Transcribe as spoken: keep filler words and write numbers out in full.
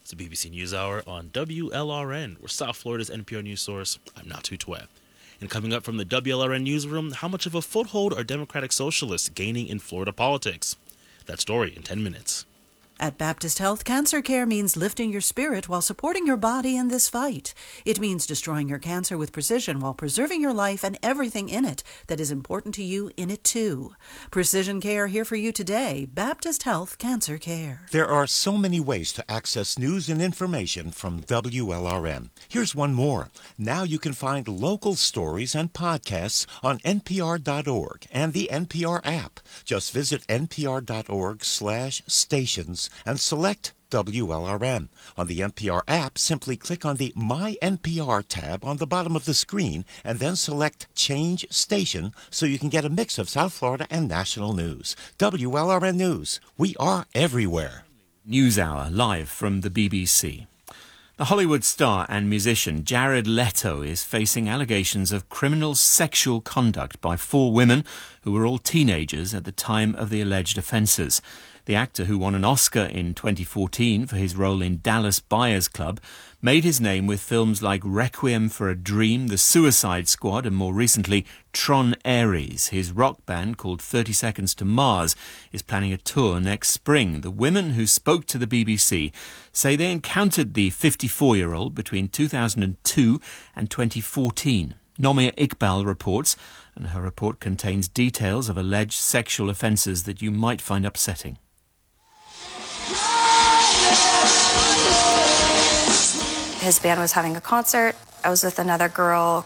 It's the B B C NewsHour on W L R N. We're South Florida's N P R news source. I'm Natu Twe. And coming up from the W L R N newsroom, how much of a foothold are Democratic Socialists gaining in Florida politics? That story in ten minutes. At Baptist Health, cancer care means lifting your spirit while supporting your body in this fight. It means destroying your cancer with precision while preserving your life and everything in it that is important to you in it too. Precision care here for you today. Baptist Health Cancer Care. There are so many ways to access news and information from W L R N. Here's one more. Now you can find local stories and podcasts on N P R dot org and the N P R app. Just visit N P R dot org slash stations and select W L R N. On the N P R app, simply click on the My N P R tab on the bottom of the screen and then select Change Station so you can get a mix of South Florida and national news. W L R N News. We are everywhere. NewsHour, live from the B B C. The Hollywood star and musician Jared Leto is facing allegations of criminal sexual conduct by four women who were all teenagers at the time of the alleged offences. The actor, who won an Oscar in twenty fourteen for his role in Dallas Buyers Club, made his name with films like Requiem for a Dream, The Suicide Squad, and more recently, Tron Ares. His rock band, called thirty seconds to Mars, is planning a tour next spring. The women who spoke to the B B C say they encountered the fifty-four-year-old between two thousand two and twenty fourteen. Nomia Iqbal reports, and her report contains details of alleged sexual offences that you might find upsetting. His band was having a concert. I was with another girl.